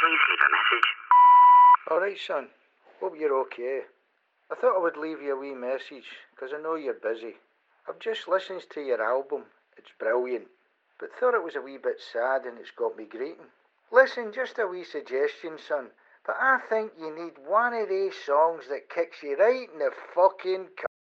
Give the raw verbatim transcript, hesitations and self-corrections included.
Please leave a message. Alright, son. Hope you're okay. I thought I would leave you a wee message, because I know you're busy. I've just listened to your album. It's brilliant. But thought it was a wee bit sad and it's got me greeting. Listen, just a wee suggestion, son. But I think you need one of these songs that kicks you right in the fucking